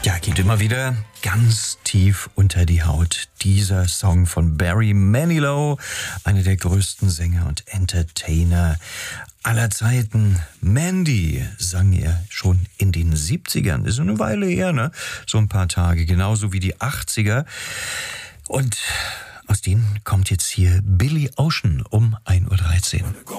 Ja, geht immer wieder ganz tief unter die Haut. Dieser Song von Barry Manilow, einer der größten Sänger und Entertainer aller Zeiten. Mandy sang er schon in den 70ern. Ist eine Weile her, ne? So ein paar Tage, genauso wie die 80er. Und aus denen kommt jetzt hier Billy Ocean um 1:13 Uhr.